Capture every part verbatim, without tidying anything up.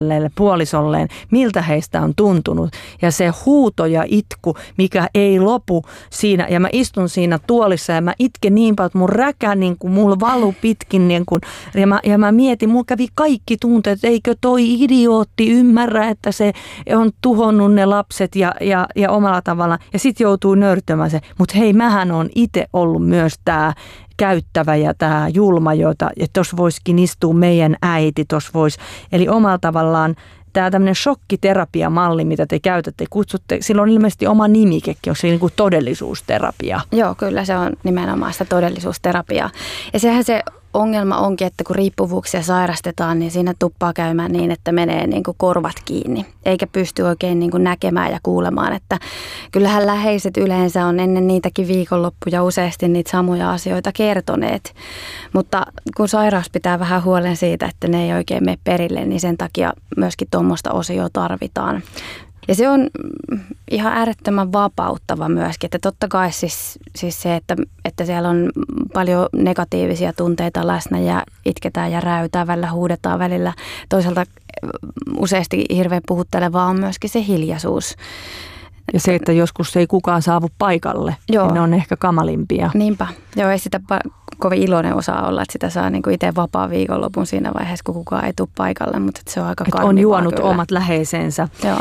puolisolleen, miltä heistä on tuntunut. Ja se huuto ja itku, mikä ei lopu siinä. Ja mä istun siinä tuolissa ja mä itken niin paljon, että mun räkä niin kuin mulla valu pitkin. Niin kuin, ja, mä, ja mä mietin, mulla kävi kaikki tunteet, että eikö toi idiootti ymmärrä, että se on tuhonnut ne lapset ja, ja, ja omalla tavallaan. Ja sit joutuu nörttämään se. Mutta hei, mähän on itse ollut myös tää käyttävä ja tämä julma, jota tuossa voisikin istua meidän äiti, tuossa voisi. Eli omalla tavallaan tämä tämmöinen shokkiterapiamalli, mitä te käytätte, kutsutte, sillä on ilmeisesti oma nimikekin, on se niin kuin todellisuusterapia. Joo, kyllä se on nimenomaan sitä todellisuusterapiaa. Ja sehän se ongelma onkin, että kun riippuvuuksia sairastetaan, niin siinä tuppaa käymään niin, että menee niin kuin korvat kiinni, eikä pysty oikein niin kuin näkemään ja kuulemaan, että kyllähän läheiset yleensä on ennen niitäkin viikonloppuja useasti niitä samoja asioita kertoneet, mutta kun sairaus pitää vähän huolen siitä, että ne ei oikein mene perille, niin sen takia myöskin tuommoista osioa tarvitaan. Ja se on ihan äärettömän vapauttava myöskin, että totta kai siis, siis se, että, että siellä on paljon negatiivisia tunteita läsnä ja itketään ja räytään, välillä huudetaan välillä. Toisaalta useasti hirveän puhuttelevaa on myöskin se hiljaisuus. Ja se, että joskus ei kukaan saavu paikalle, Joo. niin ne on ehkä kamalimpia. Niinpä. Joo, ei sitä kovin iloinen osaa olla, että sitä saa niin kuin itse vapaa viikonlopun siinä vaiheessa, kun kukaan ei tule paikalle, mutta se on aika karmivaa. On juonut kyllä. omat läheisensä. Joo.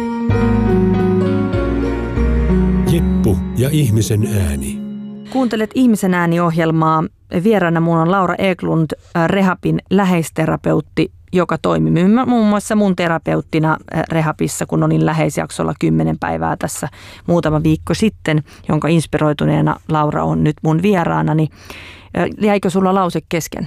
Jeppu ja ihmisen ääni. Kuuntelet Ihmisen ääni-ohjelmaa. Vieraana minulla on Laura Eklund, Rehabin läheisterapeutti, joka toimi muun muassa mun terapeuttina Rehabissa, kun olin läheisjaksolla kymmenen päivää tässä muutama viikko sitten, jonka inspiroituneena Laura on nyt mun vieraanani. Jäikö sulla lause kesken?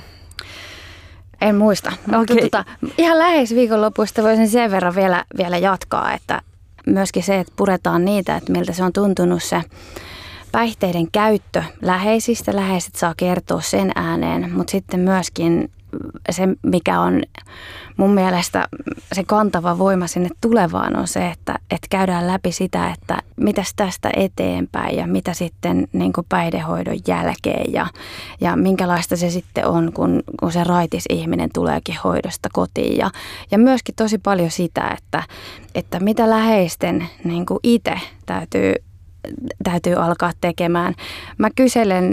En muista. Mutta Okay. tota, ihan läheisviikonlopuista voisin sen verran vielä, vielä jatkaa, että myöskin se, että puretaan niitä, että miltä se on tuntunut se päihteiden käyttö läheisistä. Läheiset saa kertoa sen ääneen, mutta sitten myöskin se, mikä on mun mielestä se kantava voima sinne tulevaan on se, että, että käydään läpi sitä, että mitäs tästä eteenpäin ja mitä sitten niin kuin päihdehoidon jälkeen ja, ja minkälaista se sitten on, kun, kun se raitis ihminen tuleekin hoidosta kotiin. Ja, ja myöskin tosi paljon sitä, että, että mitä läheisten niin kuin itse täytyy, täytyy alkaa tekemään. Mä kyselen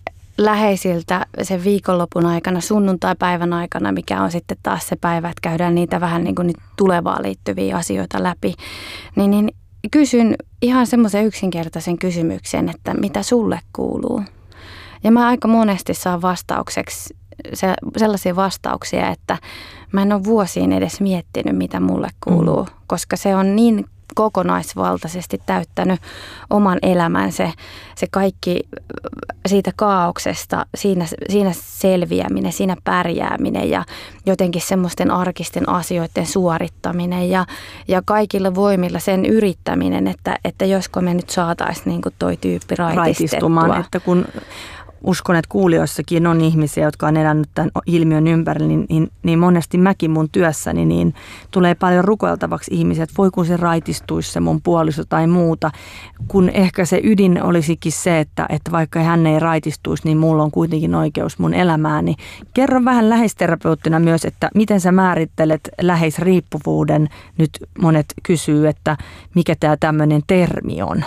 läheisiltä sen viikonlopun aikana, sunnuntai-päivän aikana, mikä on sitten taas se päivä, että käydään niitä vähän niin kuin nyt tulevaan liittyviä asioita läpi, niin, niin kysyn ihan semmoisen yksinkertaisen kysymyksen, että mitä sulle kuuluu? Ja mä aika monesti saan vastaukseksi se, sellaisia vastauksia, että mä en ole vuosiin edes miettinyt, mitä mulle kuuluu, mm. koska se on niin kokonaisvaltaisesti täyttänyt oman elämän se, se kaikki siitä kaauksesta, siinä, siinä selviäminen, siinä pärjääminen ja jotenkin semmoisten arkisten asioiden suorittaminen ja, ja kaikilla voimilla sen yrittäminen, että, että josko me nyt saataisiin niin kuin toi tyyppi raitistettua. Että kun uskon, että kuulijoissakin on ihmisiä, jotka on elänyt tämän ilmiön ympärillä, niin, niin, niin monesti mäkin mun työssäni niin tulee paljon rukoiltavaksi ihmisiä, että voi kun se raitistuisi se mun puoliso tai muuta, kun ehkä se ydin olisikin se, että, että vaikka hän ei raitistuisi, niin mulla on kuitenkin oikeus mun elämääni. Kerro vähän läheisterapeuttina myös, että miten sä määrittelet läheisriippuvuuden. Nyt monet kysyy, että mikä tämä tämmöinen termi on.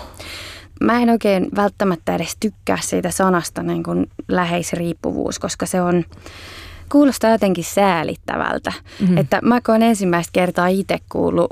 Mä en oikein välttämättä edes tykkää siitä sanasta niin kuin läheisriippuvuus, koska se on, kuulostaa jotenkin säälittävältä. Mm-hmm. Että mä koen ensimmäistä kertaa itse kuullut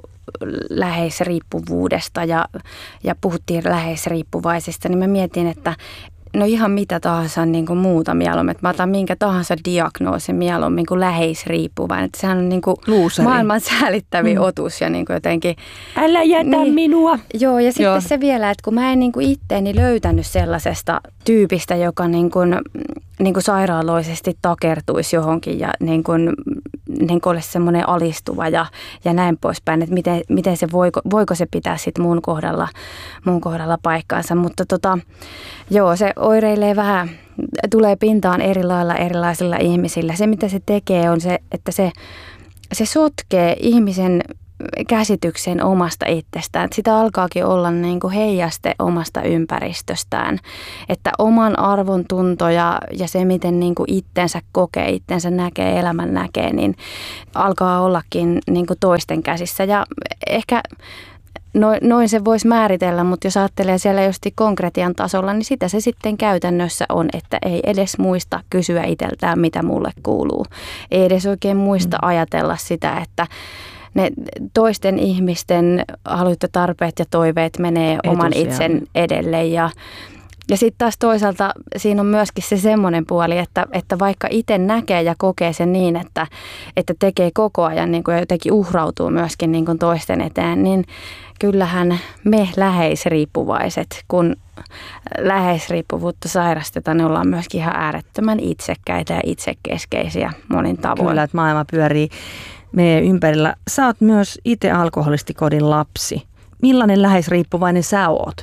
läheisriippuvuudesta ja, ja puhuttiin läheisriippuvaisista, niin mä mietin, että no ihan mitä tahansa niin kuin muuta mieluummin. Että mä otan minkä tahansa diagnoosin mieluummin kuin läheisriippuvainen. Että sehän on niin kuin maailman säälittävin mm. otus ja niin kuin jotenkin. Älä jätä niin, minua. Joo, ja sitten joo. se vielä, että kun mä en niin kuin itteeni löytänyt sellaisesta tyypistä, joka niin kuin, niin kuin sairaaloisesti takertuisi johonkin ja niin kuin, niin kuin olisi semmoinen alistuva ja, ja näin poispäin. Että miten, miten se voiko, voiko se pitää sitten mun kohdalla, mun kohdalla paikkaansa. Mutta tota, joo, se oireilee vähän, tulee pintaan eri lailla erilaisilla ihmisillä. Se, mitä se tekee, on se, että se, se sotkee ihmisen käsityksen omasta itsestään. Että sitä alkaakin olla niin kuin heijaste omasta ympäristöstään. Että oman arvon tunto ja, ja se, miten niin kuin itsensä kokee, itsensä näkee, elämän näkee, niin alkaa ollakin niin kuin toisten käsissä. Ja ehkä noin, noin se voisi määritellä, mutta jos ajattelee siellä just konkretian tasolla, niin sitä se sitten käytännössä on, että ei edes muista kysyä itseltään, mitä mulle kuuluu. Ei edes oikein muista mm. ajatella sitä, että ne toisten ihmisten halut ja tarpeet ja toiveet menee Etus, oman itsen edelle. Ja, ja sitten taas toisaalta siinä on myöskin se semmoinen puoli, että, että vaikka itse näkee ja kokee sen niin, että, että tekee koko ajan niin kuin jotenkin uhrautuu myöskin niin kuin toisten eteen, niin kyllähän me läheisriippuvaiset, kun läheisriippuvuutta sairastetaan, niin ollaan myöskin ihan äärettömän itsekkäitä ja itsekeskeisiä monin tavoin. Kyllä, että maailma pyörii meidän ympärillä. Sä oot myös itse alkoholistikodin lapsi. Millainen läheisriippuvainen sä oot?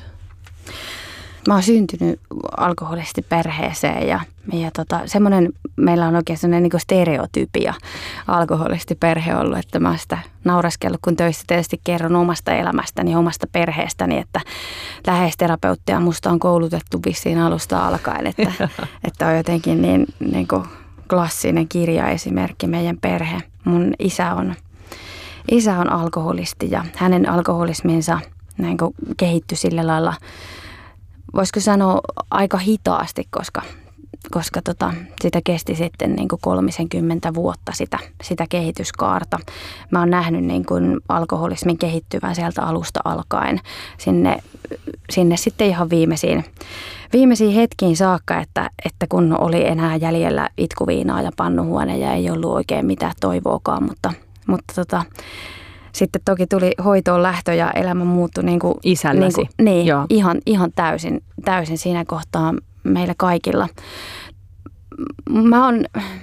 Mä oon syntynyt alkoholistiperheeseen ja, ja tota, semmoinen, meillä on oikein semmoinen niin kuin stereotypia alkoholistiperhe ollut, että mä oon sitä nauraskellut, kun töissä tietysti kerron omasta elämästäni, omasta perheestäni, että läheisterapeuttia musta on koulutettu vissiin alusta alkaen, että, että on jotenkin niin, niin kuin klassinen kirjaesimerkki meidän perhe. Mun isä on, isä on alkoholisti ja hänen alkoholisminsa niin kuin kehittyi sillä lailla, voisiko sanoa aika hitaasti, koska, koska tota, sitä kesti sitten niin kuin kolmisenkymmentä vuotta sitä, sitä kehityskaarta. Mä oon nähnyt niin kuin alkoholismin kehittyvän sieltä alusta alkaen sinne, sinne sitten ihan viimeisiin, viimeisiin hetkiin saakka, että, että kun oli enää jäljellä itkuviinaa ja pannuhuone ja ei ollut oikein mitään toivoakaan, mutta, mutta tota, sitten toki tuli hoitoon lähtö ja elämä muuttui niin kuin, Isälläsi. Niin, kuin, niin ihan, ihan täysin, täysin siinä kohtaa meillä kaikilla. Mä oon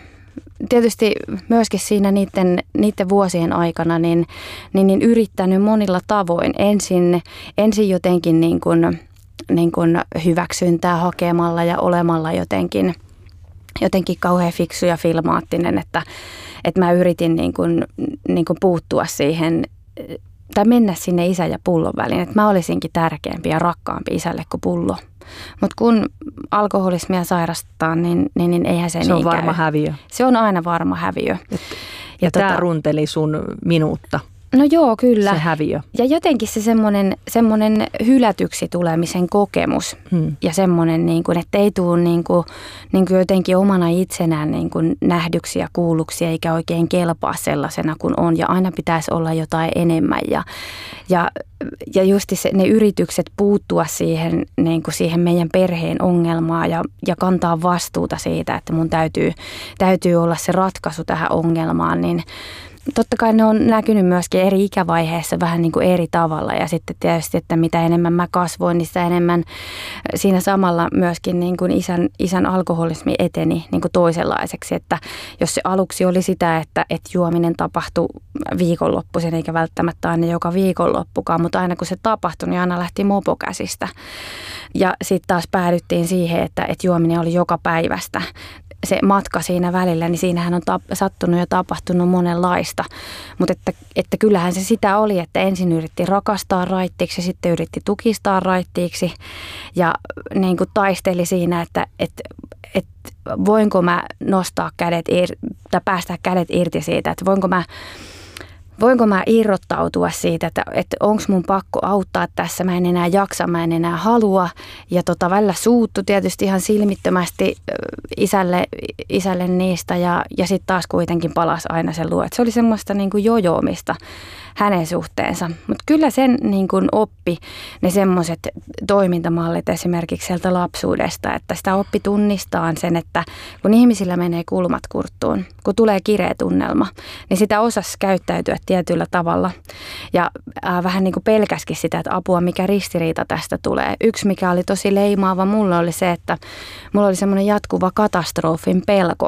tietysti myöskin siinä niiden, niiden vuosien aikana niin, niin, niin yrittänyt monilla tavoin. Ensin, ensin jotenkin niin kuin, niin kuin hyväksyntää hakemalla ja olemalla jotenkin, jotenkin kauhean fiksu ja filmaattinen, että että mä yritin niin kuin, niin kuin puuttua siihen tai mennä sinne isän ja pullon väliin. Että mä olisinkin tärkeämpi ja rakkaampi isälle kuin pullo. Mutta kun alkoholismia sairastaa, niin, niin, niin eihän se, se niin on varma käy. häviö. Se on aina varma häviö. Et, ja ja tämä tota, runteli sun minuutta. No joo, kyllä. Se häviö. Ja jotenkin se semmoinen, semmoinen hylätyksi tulemisen kokemus hmm. ja semmoinen, niin kuin, että ei tule niin kuin, niin kuin jotenkin omana itsenään niin kuin nähdyksi ja kuulluksi eikä oikein kelpaa sellaisena kuin on. Ja aina pitäisi olla jotain enemmän. Ja, ja, ja just se, ne yritykset puuttua siihen, niin kuin siihen meidän perheen ongelmaan ja, ja kantaa vastuuta siitä, että mun täytyy, täytyy olla se ratkaisu tähän ongelmaan, niin totta kai ne on näkynyt myöskin eri ikävaiheessa vähän niin kuin eri tavalla ja sitten tietysti, että mitä enemmän mä kasvoin, niin sitä enemmän siinä samalla myöskin niin kuin isän, isän alkoholismi eteni niin kuin toisenlaiseksi, että jos se aluksi oli sitä, että, että juominen tapahtui viikonloppuisin eikä välttämättä aina joka viikonloppukaan, mutta aina kun se tapahtui, niin aina lähti mopo käsistä ja sitten taas päädyttiin siihen, että, että juominen oli joka päivästä. Se matka siinä välillä, niin siinähän on tap- sattunut ja tapahtunut monenlaista. Mutta että, että kyllähän se sitä oli, että ensin yritti rakastaa raittiiksi ja sitten yritti tukistaa raittiiksi. Ja niin kuin taisteli siinä, että, että, että voinko mä nostaa kädet ir- tai päästää kädet irti siitä, että voinko mä Voinko mä irrottautua siitä, että, että onko mun pakko auttaa tässä, mä en enää jaksa, mä en enää halua. Ja tota, välillä suuttu tietysti ihan silmittömästi isälle, isälle niistä ja, ja sitten taas kuitenkin palasi aina sen luo. Et se oli semmoista niin kuin jojoomista hänen suhteensa. Mutta kyllä sen niin kuin oppi ne semmoiset toimintamallit esimerkiksi sieltä lapsuudesta, että sitä oppi tunnistaa sen, että kun ihmisillä menee kulmat kurttuun, kun tulee kireä tunnelma, niin sitä osasi käyttäytyä tietyllä tavalla. Ja äh, vähän niin kuin pelkäskin sitä, että apua, mikä ristiriita tästä tulee. Yksi, mikä oli tosi leimaava mulle, oli se, että mulla oli semmoinen jatkuva katastrofin pelko.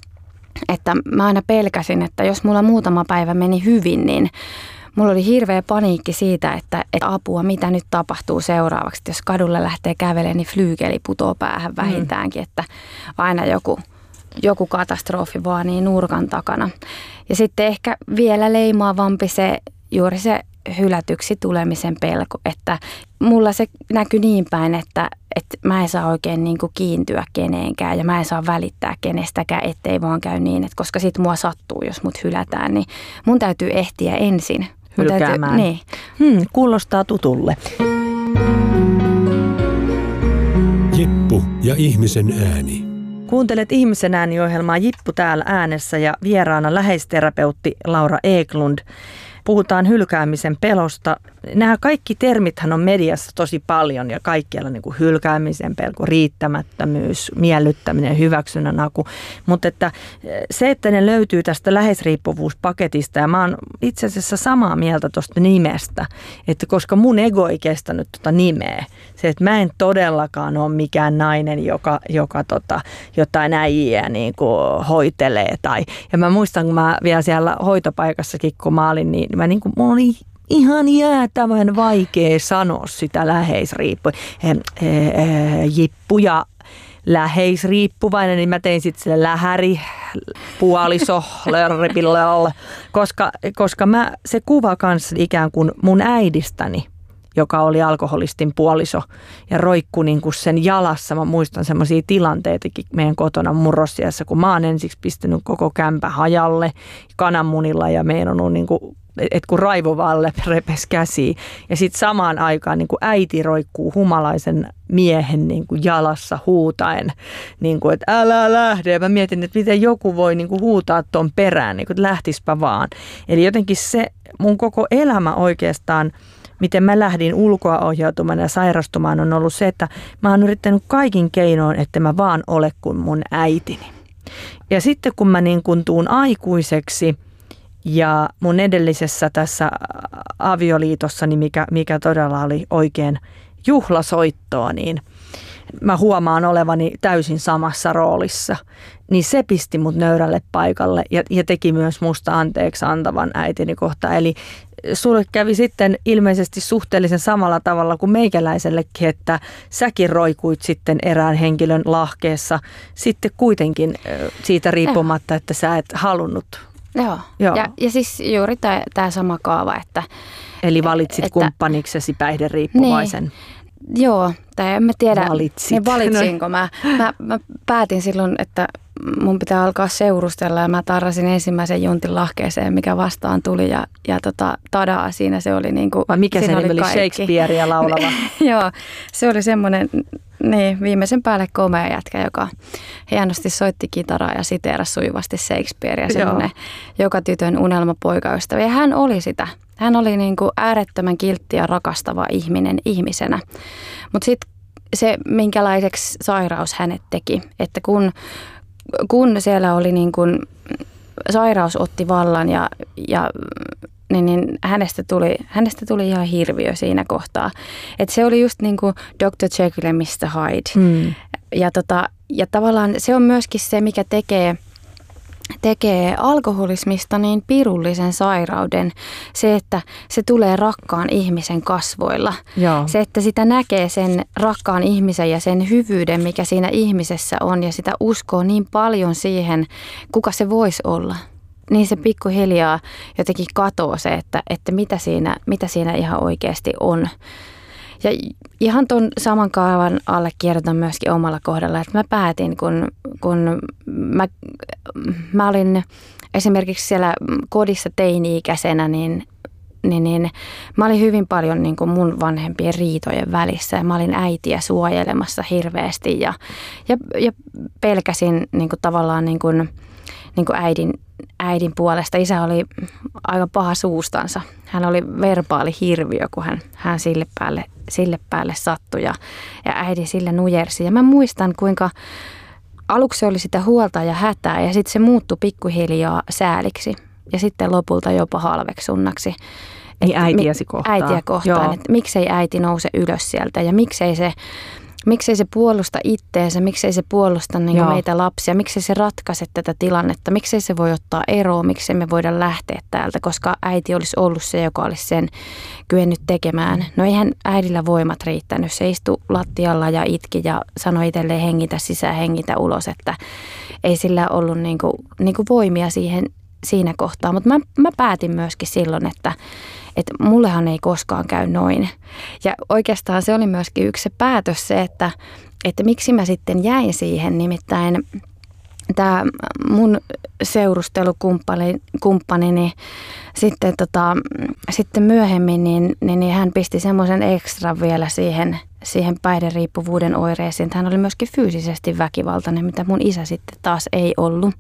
Että mä aina pelkäsin, että jos mulla muutama päivä meni hyvin, niin mulla oli hirveä paniikki siitä, että, että apua, mitä nyt tapahtuu seuraavaksi. Jos kadulle lähtee kävelemään, niin flyykeli putoo päähän vähintäänkin, että aina joku, joku katastrofi vaan niin nurkan takana. Ja sitten ehkä vielä leimaavampi se juuri se hylätyksi tulemisen pelko, että mulla se näkyy niin päin, että, että mä en saa oikein niin kuin kiintyä keneenkään ja mä en saa välittää kenestäkään, ettei vaan käy niin, että koska sit mua sattuu, jos mut hylätään, niin mun täytyy ehtiä ensin. Hylkäämään. Täytyy, niin. hmm, kuulostaa tutulle. Jippu ja ihmisen ääni. Kuuntelet Ihmisen ääni-ohjelmaa Jippu täällä äänessä ja vieraana läheisterapeutti Laura Eklund. Puhutaan hylkäämisen pelosta. Nämä kaikki termithän on mediassa tosi paljon ja kaikkialla niin kuin hylkäämisen pelko, riittämättömyys, miellyttäminen, hyväksynnän haku. Mutta että se, että ne löytyy tästä läheisriippuvuuspaketista ja mä oon itse asiassa samaa mieltä tuosta nimestä, että koska mun ego ei kestänyt tuota nimeä, se, että mä en todellakaan ole mikään nainen, joka, joka tota, jotain äijää niin kuin hoitelee. Tai, ja mä muistan, kun mä vielä siellä hoitopaikassakin, kun mä olin, niin mä niin kuin, mulla oli ihan jäätävän vaikea sanoa sitä läheisriippua. Jippu ja läheisriippuvainen, niin mä tein sitten sille lähäri, puoliso, lörripillelle, koska, koska mä, se kuva kanssa ikään kuin mun äidistäni, joka oli alkoholistin puoliso ja roikkui niin kuin sen jalassa. Mä muistan semmoisia tilanteitakin meidän kotona murrosiassa, kun mä oon ensiksi pistänyt koko kämpä hajalle kananmunilla ja meidän on niin kuin, että kun raivovalle repes käsiä. Ja sitten samaan aikaan niin kuin äiti roikkuu humalaisen miehen niin kuin jalassa huutaen, niin kuin, että älä lähde. Ja mä mietin, että miten joku voi niin kuin huutaa ton perään, niin kuin, että lähtispä vaan. Eli jotenkin se mun koko elämä oikeastaan, miten mä lähdin ulkoa ohjautumaan ja sairastumaan, on ollut se, että mä oon yrittänyt kaikin keinoin, että mä vaan ole kuin mun äitini. Ja sitten kun mä niin kuin tuun aikuiseksi ja mun edellisessä tässä avioliitossani, mikä, mikä todella oli oikein juhlasoittoa, niin mä huomaan olevani täysin samassa roolissa. Niin se pisti mut nöyrälle paikalle ja, ja teki myös musta anteeksi antavan äitini kohtaan. Eli sulle kävi sitten ilmeisesti suhteellisen samalla tavalla kuin meikäläisellekin, että säkin roikuit sitten erään henkilön lahkeessa sitten kuitenkin siitä riippumatta, että sä et halunnut. Joo, Joo. Ja, ja siis juuri tämä sama kaava, että... Eli valitsit että, kumppaniksesi päihderiippuvaisen. Niin, joo, tai en mä tiedä, Valitsit. Niin valitsinko. Mä, mä, mä päätin silloin, että mun pitää alkaa seurustella ja mä tarrasin ensimmäisen juntin lahkeeseen, mikä vastaan tuli ja, ja tota, tadaa, siinä se oli niin kuin... Vai mikä se oli, oli Shakespearea laulava? Joo, se oli semmoinen niin, viimeisen päälle komea jätkä, joka hienosti soitti kitaraa ja siteerasi sujuvasti Shakespearea, semmoinen joka tytön unelmapoikaystävä. Ja hän oli sitä. Hän oli niin kuin äärettömän kiltti ja rakastava ihminen ihmisenä. Mutta sitten se, minkälaiseksi sairaus hänet teki, että kun, kun siellä oli niin kuin, sairaus otti vallan ja, ja niin, niin hänestä, tuli, hänestä tuli ihan hirviö siinä kohtaa. Että se oli just niin kuin doktor Jekyll ja mister Hyde. Mm. Ja, tota, ja tavallaan se on myöskin se, mikä tekee... tekee alkoholismista niin pirullisen sairauden, se, että se tulee rakkaan ihmisen kasvoilla. Joo. Se, että sitä näkee sen rakkaan ihmisen ja sen hyvyyden, mikä siinä ihmisessä on ja sitä uskoo niin paljon siihen, kuka se voisi olla. Niin se pikkuhiljaa jotenkin katoo se, että, että mitä, siinä, mitä siinä ihan oikeasti on. Ja ihan tuon saman kaavan alle kirjoitan myöskin omalla kohdalla, että mä päätin, kun, kun mä, mä olin esimerkiksi siellä kodissa teini-ikäisenä, niin, niin, niin mä olin hyvin paljon niin kuin mun vanhempien riitojen välissä ja mä olin äitiä suojelemassa hirveästi ja, ja, ja pelkäsin niin kuin tavallaan niin kuin, niin kuin äidin, äidin puolesta. Isä oli aika paha suustansa. Hän oli verbaali hirviö, kun hän, hän sille päälle, sille päälle sattui ja, ja äiti sille nujersi. Ja mä muistan, kuinka aluksi oli sitä huolta ja hätää ja sitten se muuttui pikkuhiljaa sääliksi ja sitten lopulta jopa halveksunnaksi. Niin äitiäsi kohtaan. Äitiä kohtaan, että miksei äiti nouse ylös sieltä ja miksei se... Miksei se puolusta itteensä, miksei se puolusta niin meitä lapsia, miksei se ratkaise tätä tilannetta, miksei se voi ottaa eroa, miksei me voida lähteä täältä, koska äiti olisi ollut se, joka olisi sen kyennyt tekemään. No eihän äidillä voimat riittänyt, se istui lattialla ja itki ja sanoi itselleen hengitä sisään, hengitä ulos, että ei sillä ollut niin kuin, niin kuin voimia siihen, siinä kohtaa. Mutta mä, mä päätin myöskin silloin, että että mullehan ei koskaan käy noin. Ja oikeastaan se oli myöskin yksi se päätös se, että, että miksi mä sitten jäin siihen, nimittäin tämä mun seurustelukumppani kumppani, niin sitten, tota, sitten myöhemmin niin, niin, niin hän pisti semmoisen ekstra vielä siihen, siihen päihderiippuvuuden oireisiin, että hän oli myöskin fyysisesti väkivaltainen, mitä mun isä sitten taas ei ollut.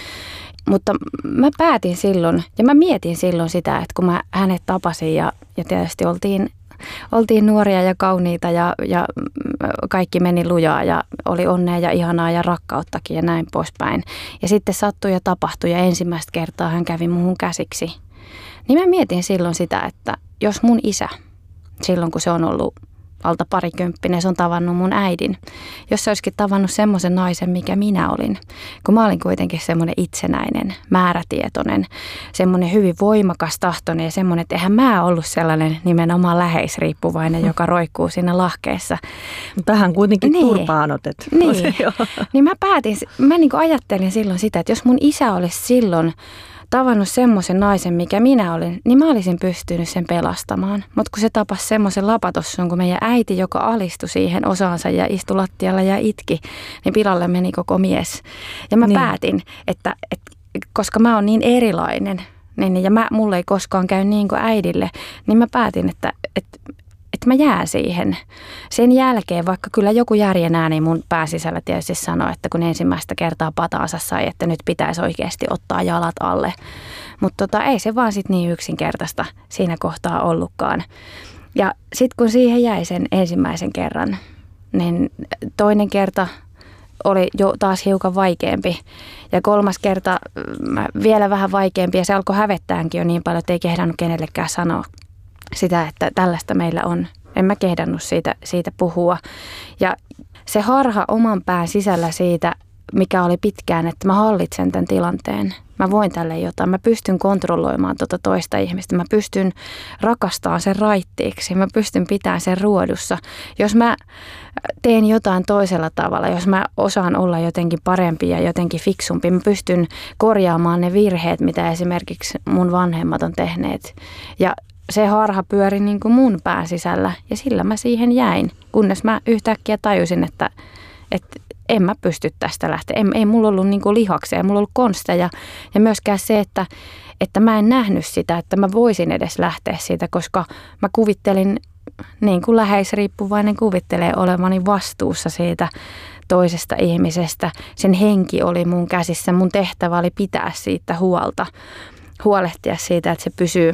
Mutta mä päätin silloin ja mä mietin silloin sitä, että kun mä hänet tapasin ja, ja tietysti oltiin, oltiin nuoria ja kauniita ja, ja kaikki meni lujaa ja oli onnea ja ihanaa ja rakkauttakin ja näin poispäin. Ja sitten sattui ja tapahtui ja ensimmäistä kertaa hän kävi muhun käsiksi. Niin mä mietin silloin sitä, että jos mun isä, silloin kun se on ollut alta parikymppinen, se on tavannut mun äidin. Jos se olisikin tavannut semmoisen naisen, mikä minä olin, kun mä olin kuitenkin semmoinen itsenäinen, määrätietoinen, semmoinen hyvin voimakas tahtoinen ja semmoinen, että eihän mä ollut sellainen nimenomaan läheisriippuvainen, joka roikkuu siinä lahkeessa. Tähän kuitenkin niin. Turpaan otet. Niin, niin mä päätin, mä niin kuin ajattelin silloin sitä, että jos mun isä olisi silloin tavannut semmoisen naisen, mikä minä olin, niin mä olisin pystynyt sen pelastamaan. Mutta kun se tapasi semmoisen lapatossun, kun meidän äiti, joka alistui siihen osaansa ja istui lattialla ja itki, niin pilalle meni koko mies. Ja mä niin. päätin, että, että koska mä oon niin erilainen, niin, ja mä, mulle ei koskaan käy niin kuin äidille, niin mä päätin, että, että että mä jään siihen. Sen jälkeen, vaikka kyllä joku järjen ääni mun pääsisällä tietysti sanoi, että kun ensimmäistä kertaa pataansa sai, että nyt pitäisi oikeasti ottaa jalat alle. Mutta tota, ei se vaan sitten niin yksinkertaista siinä kohtaa ollutkaan. Ja sitten kun siihen jäi sen ensimmäisen kerran, niin toinen kerta oli jo taas hiukan vaikeampi. Ja kolmas kerta vielä vähän vaikeampi ja se alkoi hävettäänkin jo niin paljon, että ei kehdannut kenellekään sanoa sitä, että tällaista meillä on. En mä kehdannut siitä, siitä puhua. Ja se harha oman pään sisällä siitä, mikä oli pitkään, että mä hallitsen tämän tilanteen. Mä voin tälle jotain. Mä pystyn kontrolloimaan tuota toista ihmistä. Mä pystyn rakastamaan sen raittiiksi. Mä pystyn pitämään sen ruodussa. Jos mä teen jotain toisella tavalla, jos mä osaan olla jotenkin parempi ja jotenkin fiksumpi, mä pystyn korjaamaan ne virheet, mitä esimerkiksi mun vanhemmat on tehneet. Ja se harha pyöri niin kuin mun pään sisällä ja sillä mä siihen jäin, kunnes mä yhtäkkiä tajusin, että, että en mä pysty tästä lähteä. Ei, ei mulla ollut niin kuin lihaksia, ei mulla ollut konsteja ja myöskään se, että, että mä en nähnyt sitä, että mä voisin edes lähteä siitä, koska mä kuvittelin, niin kuin läheisriippuvainen kuvittelee olevani vastuussa siitä toisesta ihmisestä. Sen henki oli mun käsissä, mun tehtävä oli pitää siitä huolta, huolehtia siitä, että se pysyy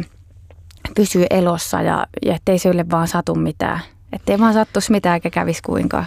pysyy elossa ja, ja ettei sille vaan satu mitään. Ettei vaan sattuisi mitään eikä kävisi kuinkaan.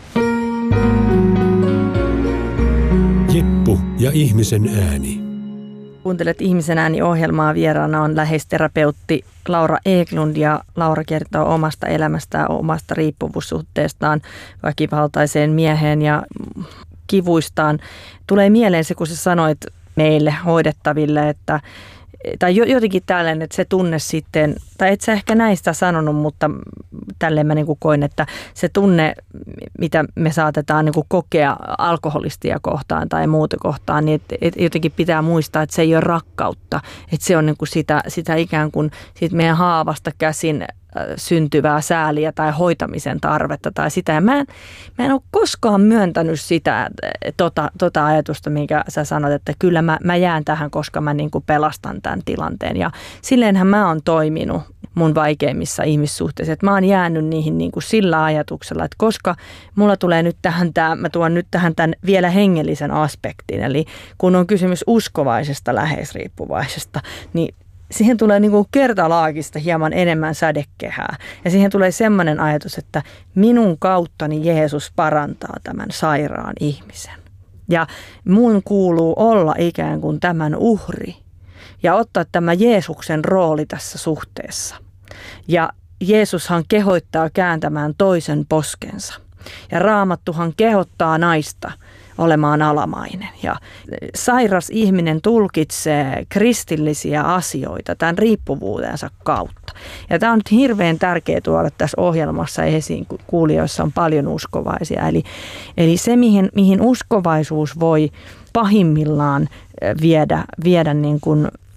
Jeppu ja ihmisen ääni. Kuuntelet Ihmisen ääni-ohjelmaa. Vieraana on läheisterapeutti Laura Eklund ja Laura kertoo omasta elämästään, omasta riippuvuussuhteestaan väkivaltaiseen mieheen ja kivuistaan. Tulee mieleen se, kun sä sanoit meille hoidettaville, että tai jotenkin tällainen, että se tunne sitten, tai et sä ehkä näistä sanonut, mutta tälleen mä niin kuin koin, että se tunne, mitä me saatetaan niin kuin kokea alkoholistia kohtaan tai muuta kohtaan, niin et, et jotenkin pitää muistaa, että se ei ole rakkautta, että se on niin kuin sitä, sitä ikään kuin siitä meidän haavasta käsin syntyvää sääliä tai hoitamisen tarvetta tai sitä. Ja mä en, mä en ole koskaan myöntänyt sitä tota, tota ajatusta, minkä sä sanot, että kyllä mä, mä jään tähän, koska mä niin kuin pelastan tämän tilanteen. Ja silleenhän mä oon toiminut mun vaikeimmissa ihmissuhteissa. Että mä oon jäänyt niihin niin kuin sillä ajatuksella, että koska mulla tulee nyt tähän tämä, mä tuon nyt tähän tämän vielä hengellisen aspektin. Eli kun on kysymys uskovaisesta läheisriippuvaisesta, niin siihen tulee niin kuin kertalaakista hieman enemmän sädekehää. Ja siihen tulee semmoinen ajatus, että minun kauttani Jeesus parantaa tämän sairaan ihmisen. Ja mun kuuluu olla ikään kuin tämän uhri ja ottaa tämä Jeesuksen rooli tässä suhteessa. Ja Jeesushan kehottaa kääntämään toisen poskensa. Ja Raamattuhan kehottaa naista olemaan alamainen. Ja sairas ihminen tulkitsee kristillisiä asioita tämän riippuvuutensa kautta. Ja tämä on nyt hirveän tärkeää tuoda tässä ohjelmassa esiin, kun kuulijoissa on paljon uskovaisia. Eli, eli se, mihin, mihin uskovaisuus voi pahimmillaan viedä, viedä niin kuin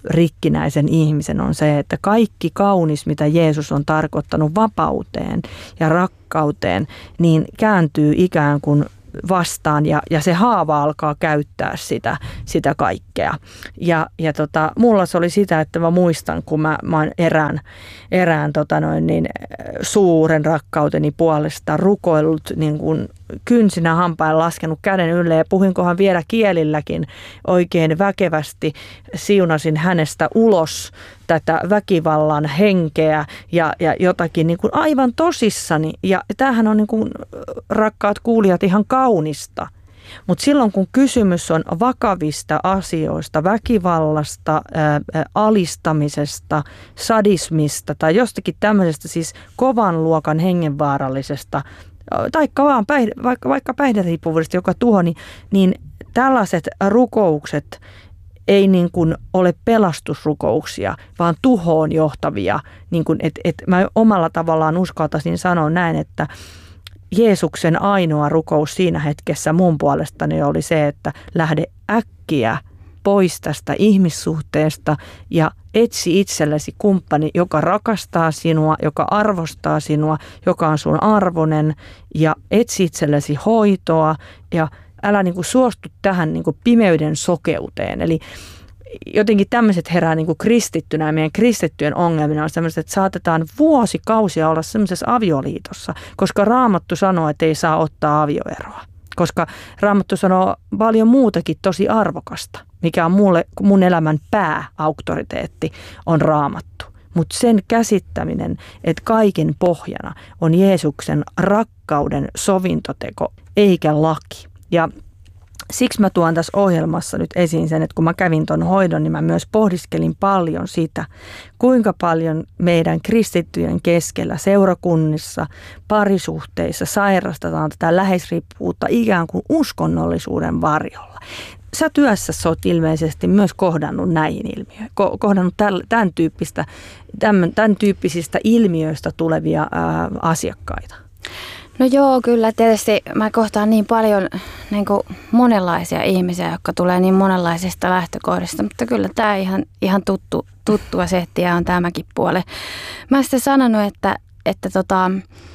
rikkinäisen ihmisen on se, että kaikki kaunis, mitä Jeesus on tarkoittanut vapauteen ja rakkauteen, niin kääntyy ikään kuin vastaan ja, ja se haava alkaa käyttää sitä, sitä kaikkea. Ja, ja tota, mulla se oli sitä, että mä muistan, kun mä, mä oon erään, erään tota noin, niin, suuren rakkauteni puolesta rukoillut niin kuin kynsinä hampain laskenut käden ylle ja puhinkohan vielä kielilläkin oikein väkevästi. Siunasin hänestä ulos tätä väkivallan henkeä ja, ja jotakin niin kuin aivan tosissani. Ja tämähän on niin kuin, rakkaat kuulijat, ihan kaunista. Mutta silloin kun kysymys on vakavista asioista, väkivallasta, ää, alistamisesta, sadismista tai jostakin tämmöisestä siis kovan luokan hengenvaarallisesta taikka vaan päihde, vaikka, vaikka päihderiippuvuudesta, joka tuho, niin, niin tällaiset rukoukset ei niin kuin ole pelastusrukouksia, vaan tuhoon johtavia. Niin kuin, et, et mä omalla tavallaan uskaltaisin sanoa näin, että Jeesuksen ainoa rukous siinä hetkessä mun puolestani oli se, että lähde äkkiä pois tästä ihmissuhteesta ja etsi itsellesi kumppani, joka rakastaa sinua, joka arvostaa sinua, joka on sun arvoinen ja etsi itsellesi hoitoa ja älä niin kuin suostu tähän niin kuin pimeyden sokeuteen. Eli jotenkin tämmöiset herää niin kuin kristittynä ja meidän kristittyjen ongelmina on sellaiset, että saatetaan vuosikausia olla semmoisessa avioliitossa, koska Raamattu sanoo, että ei saa ottaa avioeroa. Koska Raamattu sanoo paljon muutakin tosi arvokasta, mikä on mulle, mun elämän pääauktoriteetti, on Raamattu. Mutta sen käsittäminen, että kaiken pohjana on Jeesuksen rakkauden sovintoteko eikä laki. Ja siksi mä tuon tässä ohjelmassa nyt esiin sen, että kun mä kävin ton hoidon, niin mä myös pohdiskelin paljon sitä, kuinka paljon meidän kristittyjen keskellä seurakunnissa, parisuhteissa sairastetaan tätä läheisriippuvuutta ikään kuin uskonnollisuuden varjolla. Sä työssäsi oot ilmeisesti myös kohdannut näihin ilmiöihin, kohdannut tämän, tyyppistä, tämän, tämän tyyppisistä ilmiöistä tulevia ää, asiakkaita. No joo, kyllä tietysti mä kohtaan niin paljon niin kuin monenlaisia ihmisiä, jotka tulee niin monenlaisista lähtökohdista, mutta kyllä tämä ihan, ihan tuttu, tuttua settiä on tämäkin puoli. Mä oon sitten sanonut, että, että tota,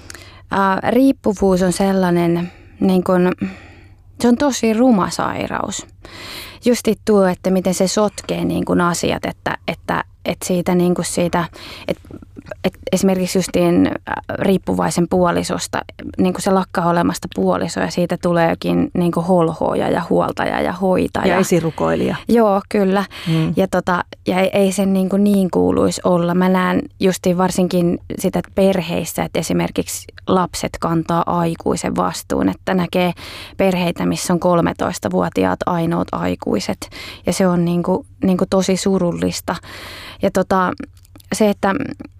ää, riippuvuus on sellainen, niin kuin, se on tosi ruma sairaus. Justi tuo, että miten se sotkee niin kuin asiat, että, että, että siitä, niin kuin siitä että Et esimerkiksi justiin riippuvaisen puolisosta, niin kuin se lakkaa olemasta puoliso ja siitä tulee jokin niin kuin holhoja ja huoltaja ja hoitaja. Ja esirukoilija. Joo, kyllä. Mm. Ja, tota, ja ei, ei sen niin, kuin niin kuuluisi olla. Mä näen justiin varsinkin sitä perheissä, että esimerkiksi lapset kantaa aikuisen vastuun. Että näkee perheitä, missä on kolmetoistavuotiaat ainoat aikuiset ja se on niin kuin, niin kuin tosi surullista. Ja tota, se, että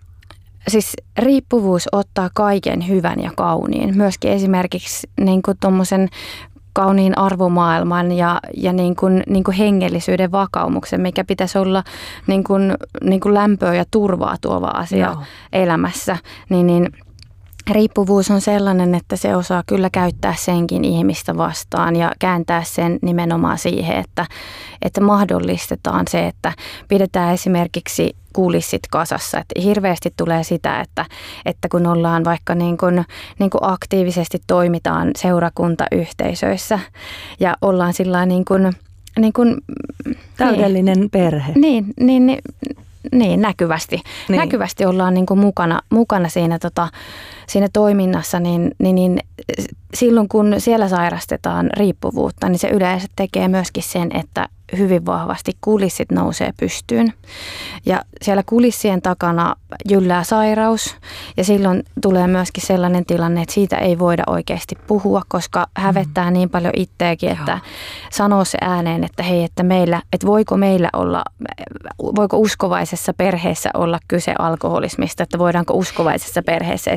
siis riippuvuus ottaa kaiken hyvän ja kauniin. Myöskin esimerkiksi niin kuin tommosen kauniin arvomaailman ja, ja niin kuin, niin kuin hengellisyyden vakaumuksen, mikä pitäisi olla niin kuin, niin kuin lämpöä ja turvaa tuova asia Joo. elämässä, niin, niin riippuvuus on sellainen, että se osaa kyllä käyttää senkin ihmistä vastaan ja kääntää sen nimenomaan siihen, että, että mahdollistetaan se, että pidetään esimerkiksi kulissit kasassa. Että hirveästi tulee sitä, että, että kun ollaan vaikka niin kuin, niin kuin aktiivisesti toimitaan seurakuntayhteisöissä ja ollaan sillä niin kuin, niin kuin täydellinen niin, perhe. Niin, niin, niin Niin, näkyvästi. Niin. Näkyvästi ollaan niin kuin mukana, mukana siinä, tota, siinä toiminnassa, niin, niin, niin silloin kun siellä sairastetaan riippuvuutta, niin se yleensä tekee myöskin sen, että hyvin vahvasti kulissit nousee pystyyn. Ja siellä kulissien takana jyllää sairaus ja silloin tulee myöskin sellainen tilanne, että siitä ei voida oikeasti puhua, koska hävettää niin paljon itseäkin, että Joo. sanoo se ääneen, että hei, että meillä, että voiko meillä olla, voiko uskovaisessa perheessä olla kyse alkoholismista, että voidaanko uskovaisessa perheessä esimerkiksi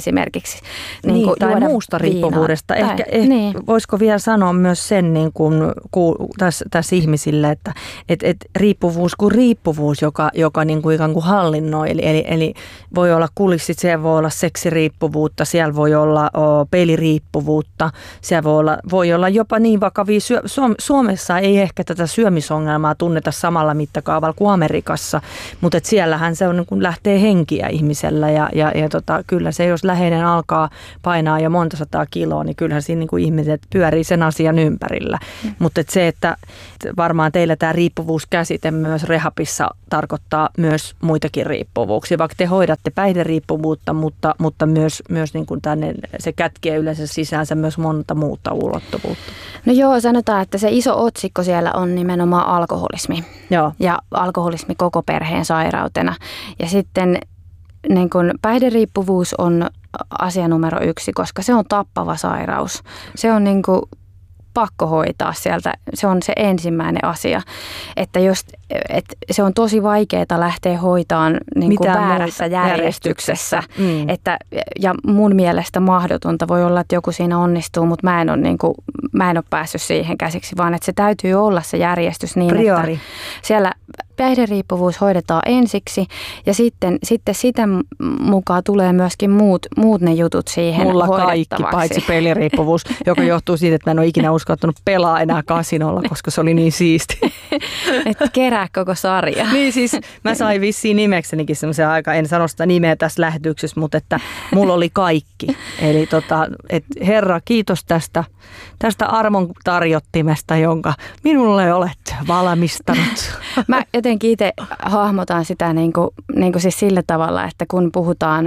esimerkiksi niin, niin kuin tai juoda muusta viinaa. riippuvuudesta. Tai, Ehkä, ehkä niin. voisiko vielä sanoa myös sen niin kuin, tässä, tässä ihmisille, että et, et riippuvuus kuin riippuvuus, joka, joka niin kuin ikään kuin hallinnoi. Eli, eli, eli voi olla kulissit, siellä voi olla seksiriippuvuutta, siellä voi olla o, peliriippuvuutta, siellä voi olla, voi olla jopa niin vakavia. Syö, Suomessa ei ehkä tätä syömisongelmaa tunneta samalla mittakaavalla kuin Amerikassa, mutta et siellähän se on, niin kuin lähtee henkiä ihmisellä ja, ja, ja tota, kyllä se, jos läheinen alkaa painaa jo monta sataa kiloa, niin kyllähän siinä niin kuin ihmiset pyörii sen asian ympärillä. Mm. Mutta et se, että varmaan teillä tämä riippuvuuskäsite myös rehapissa tarkoittaa myös muitakin riippuvuuksia, vaikka te hoidatte päihderiippuvuutta, mutta, mutta myös, myös niin kuin tänne, se kätkee yleensä sisäänsä myös monta muuta ulottuvuutta. No joo, sanotaan, että se iso otsikko siellä on nimenomaan alkoholismi. Joo. Ja alkoholismi koko perheen sairautena. Ja sitten niin kun päihderiippuvuus on asia numero yksi, koska se on tappava sairaus. Se on niin kuin pakko hoitaa sieltä. Se on se ensimmäinen asia, että jos, että se on tosi vaikeaa lähteä hoitamaan niin kuin väärässä järjestyksessä. järjestyksessä. Mm. Että, ja mun mielestä mahdotonta voi olla, että joku siinä onnistuu, mutta mä en ole, niin kuin, mä en ole päässyt siihen käsiksi, vaan että se täytyy olla se järjestys niin, Priori. että siellä päihderiippuvuus hoidetaan ensiksi ja sitten, sitten sitä mukaan tulee myöskin muut, muut ne jutut siihen Mulla hoidettavaksi. kaikki, paitsi peliriippuvuus, joka johtuu siitä, että mä en ole ikinä uskaltanut pelaa enää kasinolla, koska se oli niin siisti. Että kerää koko sarja. Niin siis mä sain vissiin nimeksenikin semmoisen aika, en sano sitä nimeä tässä lähetyksessä, mutta että mulla oli kaikki. Eli tota, et herra, kiitos tästä, tästä armon tarjottimesta, jonka minulle olet valmistanut. Mä jotenkin itse hahmotan sitä niin kuin, niin kuin siis sillä tavalla, että kun puhutaan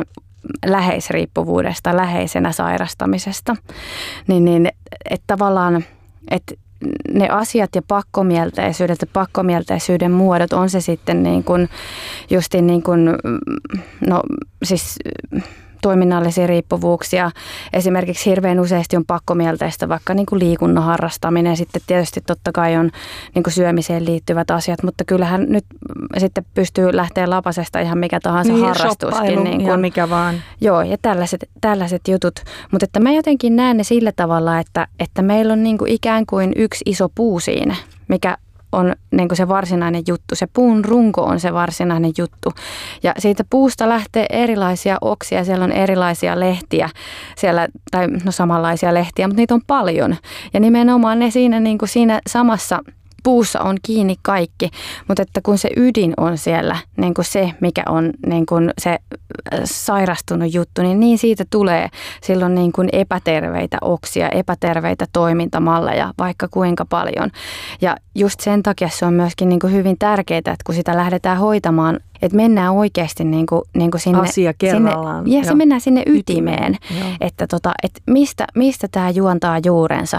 läheisriippuvuudesta, läheisenä sairastamisesta, niin, niin että tavallaan, että ne asiat ja pakkomielteisyydet ja pakkomielteisyyden muodot on se sitten niin kuin, justiin niin kuin, no siis toiminnallisia riippuvuuksia. Esimerkiksi hirveän useasti on pakkomielteistä vaikka niin kuin liikunnan harrastaminen. Sitten tietysti totta kai on niin kuin syömiseen liittyvät asiat, mutta kyllähän nyt sitten pystyy lähteä lapasesta ihan mikä tahansa niin, harrastuskin. Niin kuin, mikä vaan. Joo, ja tällaiset, tällaiset jutut. Mutta että mä jotenkin näen ne sillä tavalla, että, että meillä on niin kuin ikään kuin yksi iso puu siinä, mikä on niin kuin se varsinainen juttu. Se puun runko on se varsinainen juttu. Ja siitä puusta lähtee erilaisia oksia, siellä on erilaisia lehtiä, siellä, tai no samanlaisia lehtiä, mutta niitä on paljon. Ja nimenomaan ne siinä, niin kuin siinä samassa puussa on kiinni kaikki, mutta että kun se ydin on siellä, niin kuin se, mikä on niin kuin se sairastunut juttu, niin, niin siitä tulee silloin niin kuin epäterveitä oksia, epäterveitä toimintamalleja, vaikka kuinka paljon. Ja just sen takia se on myöskin niin kuin hyvin tärkeää, että kun sitä lähdetään hoitamaan, että mennään oikeasti niin kuin, niin kuin sinne, asia kerrallaan. Sinne, ja se mennään sinne ytimeen, ytimeen. että, tota, että mistä, mistä tämä juontaa juurensa.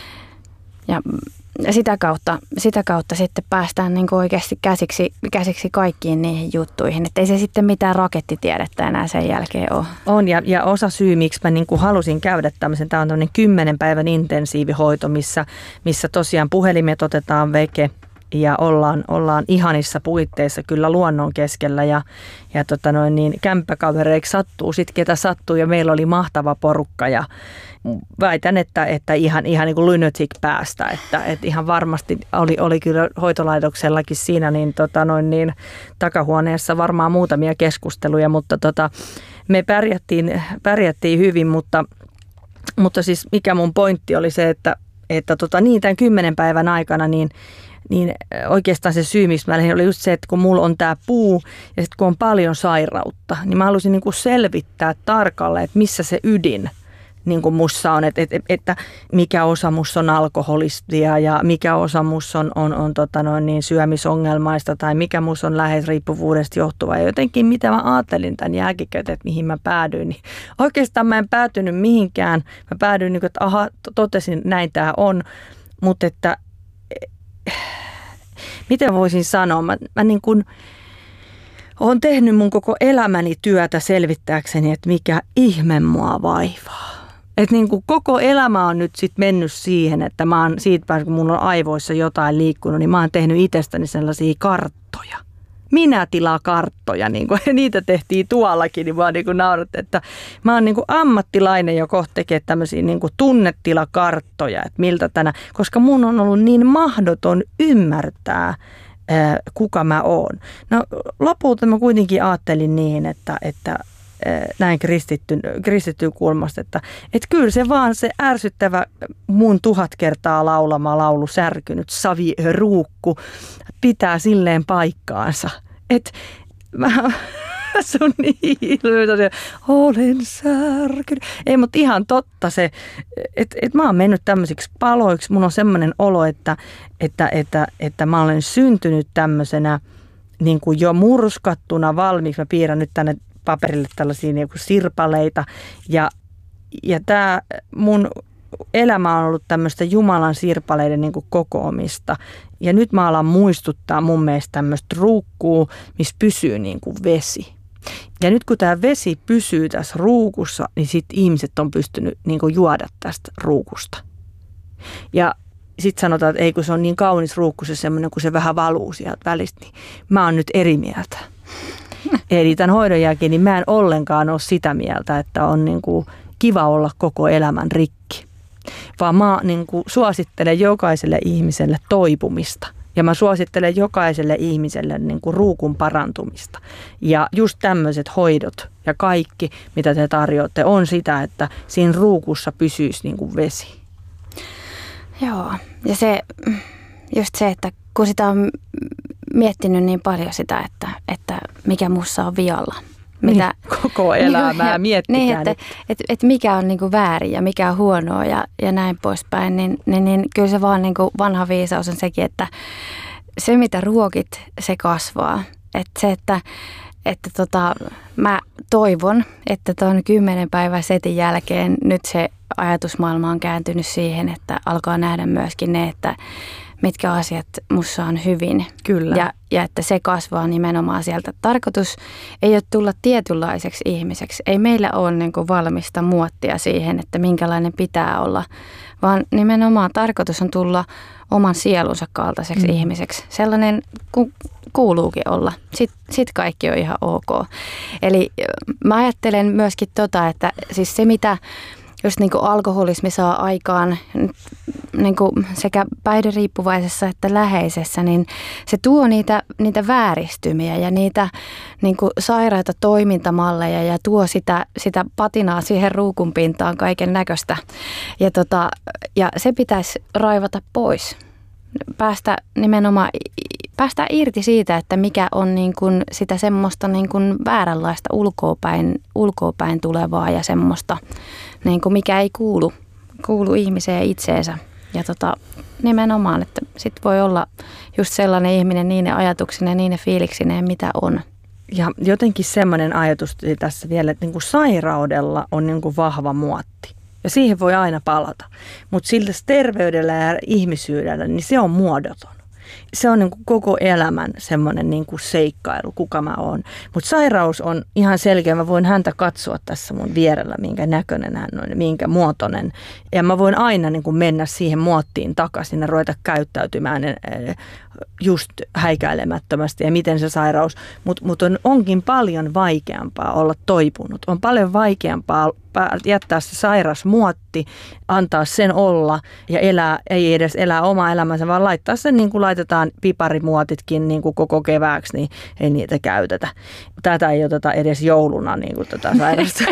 Ja sitä kautta, sitä kautta sitten päästään niin kuin oikeasti käsiksi, käsiksi kaikkiin niihin juttuihin. Että ei se sitten mitään rakettitiedettä enää sen jälkeen ole. On ja, ja osa syy, miksi mä niin kuin halusin käydä tämmöisen, tämä on tämmöinen kymmenen päivän intensiivihoito, missä, missä tosiaan puhelimet otetaan veke ja ollaan, ollaan ihanissa puitteissa kyllä luonnon keskellä ja, ja tota noin niin, kämppäkavereiksi sattuu sitten ketä sattuu ja meillä oli mahtava porukka ja väitän, että, että ihan, ihan niin kuin lunatic päästä, että, että ihan varmasti oli, oli kyllä hoitolaitoksellakin siinä niin, tota noin niin, takahuoneessa varmaan muutamia keskusteluja, mutta tota, me pärjättiin, pärjättiin hyvin, mutta, mutta siis mikä mun pointti oli se, että, että tota, niin tämän kymmenen päivän aikana niin niin oikeastaan se syy, mistä mä lähdin, oli just se, että kun mulla on tämä puu ja sitten kun on paljon sairautta, niin mä halusin niin kuin selvittää tarkalle, että missä se ydin niin kuin mussa on, että, että, että mikä osa musta on alkoholistia ja mikä osa musta on, on, on tota noin niin syömisongelmaista tai mikä musta on läheisriippuvuudesta johtuva. Ja jotenkin mitä mä ajattelin tämän jälkikäteen, että mihin mä päädyin, niin oikeastaan mä en päätynyt mihinkään. Mä päädyin, niin kuin, että aha, totesin, näin tää on, mutta että miten voisin sanoa, mä, mä niin kuin olen tehnyt mun koko elämäni työtä selvittääkseni, että mikä ihme mua vaivaa. Että niin kuin koko elämä on nyt sitten mennyt siihen, että mä oon siitä päästä, kun mulla on aivoissa jotain liikkunut, niin mä oon tehnyt itsestäni sellaisia karttoja. minätilakarttoja, niin kuin, niitä tehtiin tuollakin, niin vaan niin kuin naurat, että mä oon niin kuin ammattilainen, joka kohta tekee tämmöisiä niin kuin tunnetilakarttoja, että miltä tänä, koska mun on ollut niin mahdoton ymmärtää, kuka mä oon. No lopulta mä kuitenkin ajattelin niin, että, että näin kristitty, kristittyyn kulmasta, että, että kyllä se vaan se ärsyttävä mun tuhat kertaa laulama laulu särkynyt saviruukku pitää silleen paikkaansa. Että mä se on niin ilmeisesti, olen särkynyt. Ei, mutta ihan totta se, että et mä oon mennyt tämmöisiksi paloiksi. Mun on semmoinen olo, että, että, että, että mä olen syntynyt tämmöisenä niin kuin jo murskattuna valmiiksi. Mä piirrän nyt tänne paperille tällaisia niin kuin sirpaleita. Ja, ja tämä mun elämä on ollut tämmöistä Jumalan sirpaleiden niin kuin kokoamista. Ja nyt mä alan muistuttaa mun mielestä tämmöistä ruukkuu, missä pysyy niin kuin vesi. Ja nyt kun tämä vesi pysyy tässä ruukussa, niin sitten ihmiset on pystynyt niin kuin juoda tästä ruukusta. Ja sitten sanotaan, että ei kun se on niin kaunis ruukku, se semmoinen, kun se vähän valuu sieltä välistä, niin mä oon nyt eri mieltä. Eli tämän hoidon jälkeen niin mä en ollenkaan ole sitä mieltä, että on niin kuin kiva olla koko elämän rikki. Vaan mä niin kuin suosittelen jokaiselle ihmiselle toipumista. Ja mä suosittelen jokaiselle ihmiselle niin kuin ruukun parantumista. Ja just tämmöiset hoidot ja kaikki, mitä te tarjoatte, on sitä, että siinä ruukussa pysyisi niin kuin vesi. Joo, ja se, just se, että kun sitä on miettinyt niin paljon sitä, että, että mikä musta on vialla. Mitä, niin, koko elämää niin, miettikää. Niin, että, että, että mikä on niin kuin väärin ja mikä on huonoa ja, ja näin poispäin, niin, niin, niin kyllä se vaan niin kuin vanha viisaus on sekin, että se mitä ruokit, se kasvaa. Että se, että, että tota, mä toivon, että tuon kymmenen päivän setin jälkeen nyt se ajatusmaailma on kääntynyt siihen, että alkaa nähdä myöskin ne, että mitkä asiat musta on hyvin. Kyllä. Ja, ja että se kasvaa nimenomaan sieltä. Tarkoitus ei ole tulla tietynlaiseksi ihmiseksi. Ei meillä ole niin kuin valmista muottia siihen, että minkälainen pitää olla, vaan nimenomaan tarkoitus on tulla oman sielunsa kaltaiseksi mm. ihmiseksi. Sellainen ku, kuuluukin olla. Sitten sit kaikki on ihan ok. Eli mä ajattelen myöskin tota, että siis se mitä just niin kuin alkoholismi saa aikaan niin kuin sekä päihderiippuvaisessa että läheisessä, niin se tuo niitä, niitä vääristymiä ja niitä niin kuin sairaita toimintamalleja ja tuo sitä, sitä patinaa siihen ruukun pintaan kaiken näköistä. Ja, tota, ja se pitäisi raivata pois. Päästä nimenomaan päästään irti siitä, että mikä on niin kuin sitä semmoista niin kuin vääränlaista ulkoapäin, ulkoapäin tulevaa ja semmoista, niin kuin mikä ei kuulu, kuulu ihmiseen itseensä. Ja tota, nimenomaan, että sit voi olla just sellainen ihminen niine ajatuksineen ja niine fiiliksineen, mitä on. Ja jotenkin semmoinen ajatus tässä vielä, että niin kuin sairaudella on niin kuin vahva muotti. Ja siihen voi aina palata. Mutta sillä terveydellä ja ihmisyydellä, niin se on muodoton. Se on niin kuin koko elämän semmoinen niin kuin seikkailu, kuka mä oon. Mutta sairaus on ihan selkeä. Mä voin häntä katsoa tässä mun vierellä, minkä näköinen hän on, minkä muotoinen. Ja mä voin aina niin kuin mennä siihen muottiin takaisin ja ruveta käyttäytymään just häikäilemättömästi ja miten se sairaus. Mutta mut on, onkin paljon vaikeampaa olla toipunut. On paljon vaikeampaa jättää se sairas muotti, antaa sen olla ja elää, ei edes elää omaa elämänsä, vaan laittaa sen niin kuin laitetaan piparimuotitkin niin kuin koko kevääksi, niin ei niitä käytetä. Tätä ei oteta edes jouluna niin kuin tätä sairasta.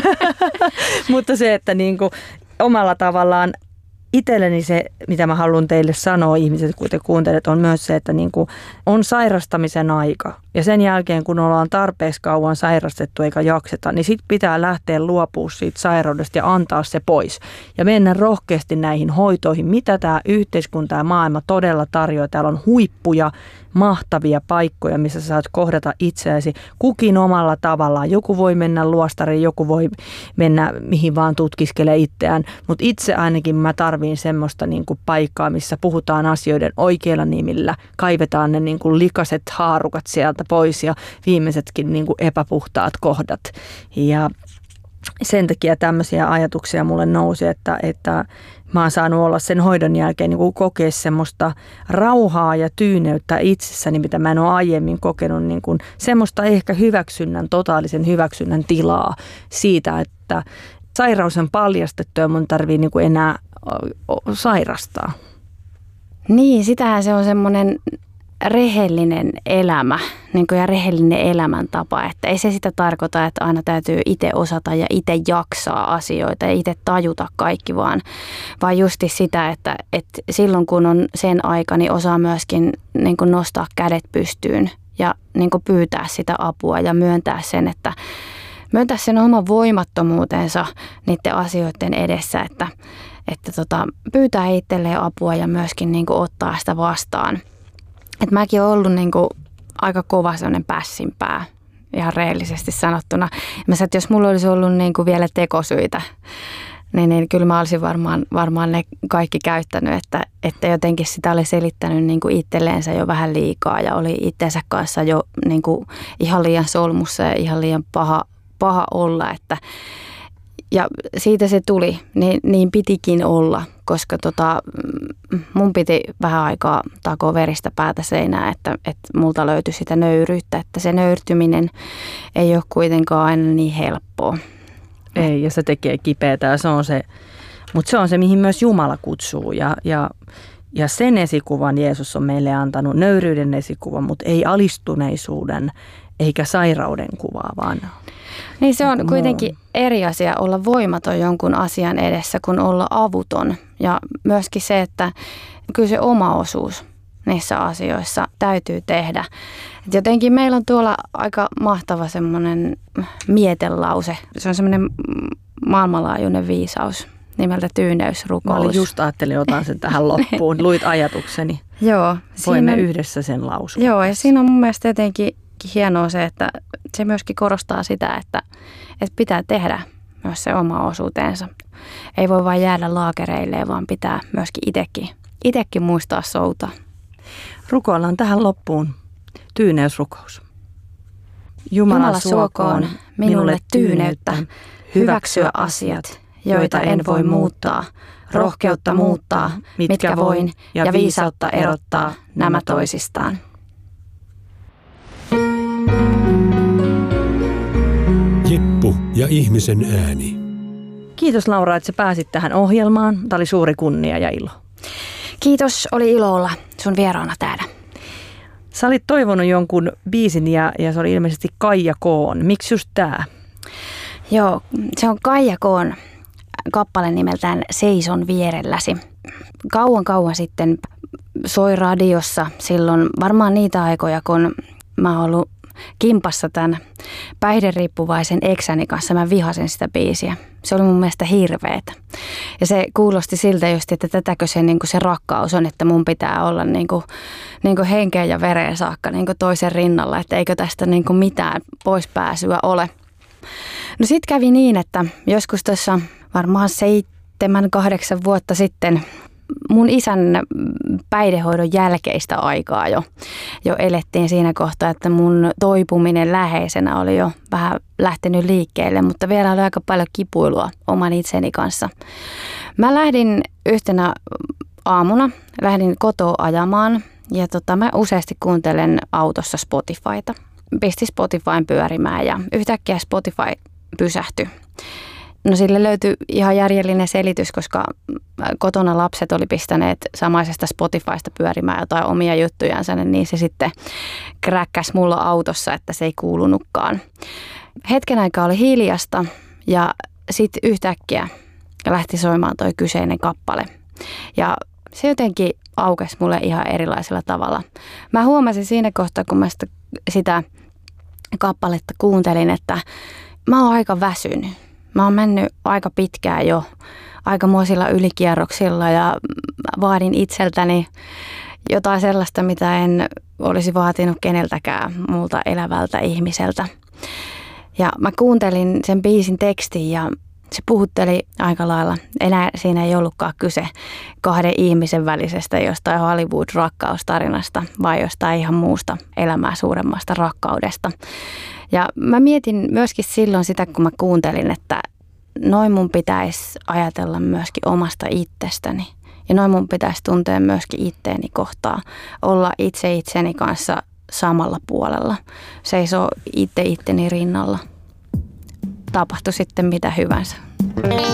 Mutta se, että niin kuin omalla tavallaan itselleni se, mitä mä haluan teille sanoa, ihmiset, kun te kuuntelet, on myös se, että niin kuin on sairastamisen aika. Ja sen jälkeen, kun ollaan tarpeeksi kauan sairastettu eikä jakseta, niin sitten pitää lähteä luopua siitä sairaudesta ja antaa se pois. Ja mennä rohkeasti näihin hoitoihin, mitä tämä yhteiskunta ja maailma todella tarjoaa. Täällä on huippuja, mahtavia paikkoja, missä sä saat kohdata itseäsi kukin omalla tavallaan. Joku voi mennä luostariin, joku voi mennä mihin vaan tutkiskelee itseään, mutta itse ainakin mä tarviin semmoista niin kuin paikkaa, missä puhutaan asioiden oikeilla nimillä, kaivetaan ne niin kuin likaset haarukat sieltä pois ja viimeisetkin niin kuin epäpuhtaat kohdat. Ja sen takia tämmöisiä ajatuksia mulle nousi, että, että mä oon saanut olla sen hoidon jälkeen niin kuin kokea semmoista rauhaa ja tyyneyttä itsessäni, mitä mä en ole aiemmin kokenut. Niin kuin semmoista ehkä hyväksynnän, totaalisen hyväksynnän tilaa siitä, että sairaus on paljastettu ja mun tarvii niin kuin enää sairastaa. Niin, sitähän se on semmoinen rehellinen elämä niin kuin ja rehellinen elämäntapa, että ei se sitä tarkoita, että aina täytyy itse osata ja itse jaksaa asioita ja itse tajuta kaikki, vaan, vaan justi sitä, että, että silloin kun on sen aika, niin osaa myöskin niin kuin nostaa kädet pystyyn ja niin kuin pyytää sitä apua ja myöntää sen, että myöntää sen oman voimattomuutensa niiden asioiden edessä, että, että tota, pyytää itselleen apua ja myöskin niin kuin ottaa sitä vastaan. Et mäkin olen ollut niinku aika kova sellainen pässinpää, ihan reellisesti sanottuna. Mä sanoin, että jos mulla olisi ollut niinku vielä tekosyitä, niin, niin kyllä mä olisin varmaan, varmaan ne kaikki käyttänyt, että, että jotenkin sitä oli selittänyt niinku itselleensä jo vähän liikaa ja oli itsensä kanssa jo niinku ihan liian solmussa ja ihan liian paha, paha olla. Että, ja siitä se tuli, niin, niin pitikin olla, koska tota, mun piti vähän aikaa takoa veristä päätä seinään, että, että multa löytyi sitä nöyryyttä, että se nöyrtyminen ei ole kuitenkaan aina niin helppoa. Ei, ja se tekee kipeätä ja se on se, mutta se on se, mihin myös Jumala kutsuu ja, ja, ja sen esikuvan Jeesus on meille antanut, nöyryyden esikuva, mutta ei alistuneisuuden eikä sairauden kuvaa, vaan niin se on kuitenkin eri asia olla voimaton jonkun asian edessä kuin olla avuton. Ja myöskin se, että kyllä se oma osuus niissä asioissa täytyy tehdä. Et jotenkin meillä on tuolla aika mahtava semmoinen mietelause. Se on semmoinen maailmanlaajuinen viisaus nimeltä tyyneysrukous. Mä olin just ajattelin, otan sen tähän loppuun. Luit ajatukseni. Joo. Voimme yhdessä sen lausua. Joo, ja siinä on mun mielestä jotenkin hienoa se, että se myöskin korostaa sitä, että, että pitää tehdä myös se oma osuutensa. Ei voi vain jäädä laakereilleen, vaan pitää myöskin itsekin, itsekin muistaa soutaa. Rukoillaan tähän loppuun tyyneysrukous. Jumala, Jumala suokoon minulle tyyneyttä, hyväksyä asiat, joita en voi muuttaa, rohkeutta muuttaa, mitkä voin, ja viisautta erottaa nämä toisistaan. Jeppu ja ihmisen ääni. Kiitos Laura, että sä pääsit tähän ohjelmaan. Tämä oli suuri kunnia ja ilo. Kiitos, oli ilo olla sun vieraana täällä. Sä olit toivonut jonkun biisin ja, ja se oli ilmeisesti Kaija Koon. Miksi just tää? Joo, se on Kaija Koon kappale nimeltään Seison vierelläsi. Kauan kauan sitten soi radiossa silloin varmaan niitä aikoja, kun mä oon ollut kimpassa tämän päihderiippuvaisen eksäni kanssa. Mä vihasin sitä biisiä. Se oli mun mielestä hirveetä. Ja se kuulosti siltä just, että tätäkö se, niin kuin se rakkaus on, että mun pitää olla niin kuin, niin kuin henkeen ja vereen saakka niin kuin toisen rinnalla, että eikö tästä niin kuin mitään poispääsyä ole. No sit kävi niin, että joskus tuossa varmaan seitsemän, kahdeksan vuotta sitten mun isän päihdehoidon jälkeistä aikaa jo, jo elettiin siinä kohtaa, että mun toipuminen läheisenä oli jo vähän lähtenyt liikkeelle, mutta vielä oli aika paljon kipuilua oman itseni kanssa. Mä lähdin yhtenä aamuna, lähdin kotoa ajamaan ja tota, mä useasti kuuntelen autossa Spotifyta. Pistin Spotifyn pyörimään ja yhtäkkiä Spotify pysähtyi. No sille löytyi ihan järjellinen selitys, koska kotona lapset oli pistäneet samaisesta Spotifysta pyörimään jotain omia juttujansa, niin se sitten kräkkäsi mulla autossa, että se ei kuulunutkaan. Hetken aikaa oli hiljasta ja sitten yhtäkkiä lähti soimaan toi kyseinen kappale. Ja se jotenkin aukesi mulle ihan erilaisella tavalla. Mä huomasin siinä kohtaa, kun mä sitä, sitä kappaletta kuuntelin, että mä oon aika väsynyt. Mä oon mennyt aika pitkään jo aikamoisilla ylikierroksilla ja vaadin itseltäni jotain sellaista, mitä en olisi vaatinut keneltäkään muulta elävältä ihmiseltä. Ja mä kuuntelin sen biisin tekstin ja se puhutteli aika lailla. Enää siinä ei ollutkaan kyse kahden ihmisen välisestä jostain Hollywood-rakkaustarinasta, vaan jostain ihan muusta elämää suuremmasta rakkaudesta. Ja mä mietin myöskin silloin sitä, kun mä kuuntelin, että noin mun pitäisi ajatella myöskin omasta itsestäni. Ja noin mun pitäisi tuntea myöskin itteeni kohtaa, olla itse itseni kanssa samalla puolella, seisoo itse itteni rinnalla. Tapahtui sitten mitä hyvänsä.